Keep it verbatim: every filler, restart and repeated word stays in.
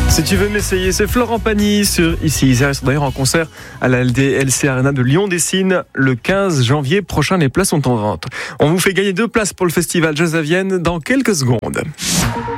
Si tu veux m'essayer, c'est Florent Pagny sur Ici Isère. Ils sont d'ailleurs en concert à la L D L C Arena de Lyon-Dessines le quinze janvier prochain. Les places sont en vente. On vous fait gagner deux places pour le festival Jazz à Vienne dans quelques secondes.